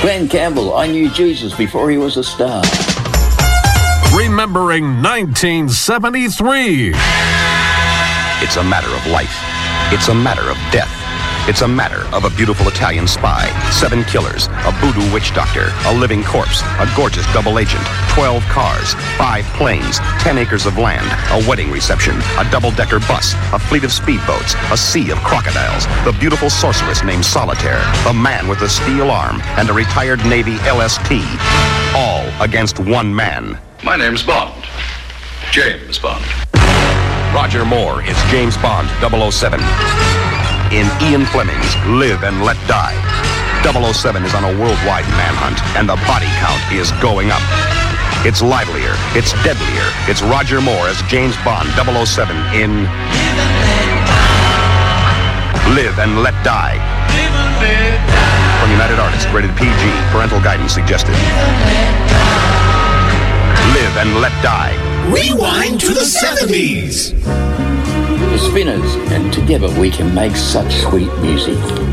Glenn Campbell, I knew Jesus before he was a star. Remembering 1973. It's a matter of life. It's a matter of death. It's a matter of a beautiful Italian spy, 7 killers, a voodoo witch doctor, a living corpse, a gorgeous double agent, 12 cars, 5 planes, 10 acres of land, a wedding reception, a double-decker bus, a fleet of speedboats, a sea of crocodiles, the beautiful sorceress named Solitaire, the man with the steel arm, and a retired Navy LST. All against one man. My name's Bond. James Bond. Roger Moore is James Bond 007. In Ian Fleming's Live and Let Die. 007 is on a worldwide manhunt, and the body count is going up. It's livelier, it's deadlier. It's Roger Moore as James Bond 007 in Live and Let Die. From United Artists, rated PG, parental guidance suggested. Live and Let Die. Rewind to the 70s. The Spinners, and together we can make such sweet music.